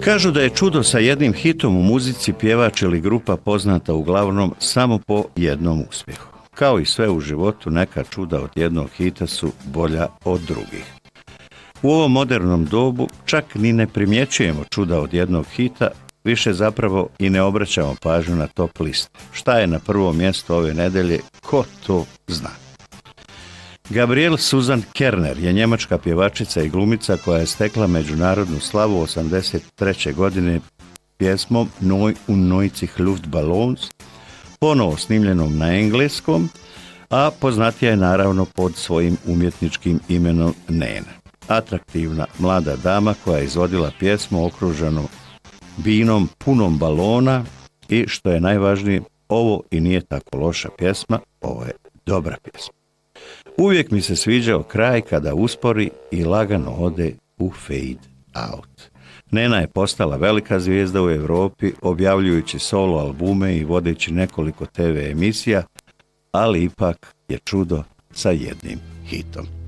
Kažu da je čudo sa jednim hitom u muzici pjevač ili grupa poznata uglavnom samo po jednom uspjehu. Kao i sve u životu, neka čuda od jednog hita su bolja od drugih. U ovom modernom dobu čak ni ne primjećujemo čuda od jednog hita, više zapravo i ne obraćamo pažnju na top list. Šta je na prvom mjestu ove nedelje, ko to zna? Gabrielle Susanne Kerner je njemačka pjevačica i glumica koja je stekla međunarodnu slavu 1983. godine pjesmom Neu und neunzig Luftballons, ponovo snimljenom na engleskom, a poznatija je naravno pod svojim umjetničkim imenom Nena. Atraktivna mlada dama koja je izvodila pjesmu okruženu binom punom balona i, što je najvažnije, ovo i nije tako loša pjesma, ovo je dobra pjesma. Uvijek mi se sviđao kraj kada uspori i lagano ode u fade out. Nena je postala velika zvijezda u Europi, objavljujući solo albume i vodeći nekoliko TV emisija, ali ipak je čudo sa jednim hitom.